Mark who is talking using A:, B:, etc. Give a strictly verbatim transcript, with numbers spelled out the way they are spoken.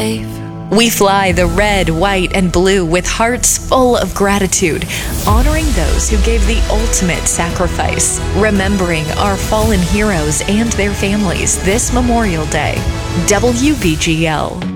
A: We fly the red, white, and blue with hearts full of gratitude, honoring those who gave the ultimate sacrifice, remembering our fallen heroes and their families this Memorial Day. W B G L.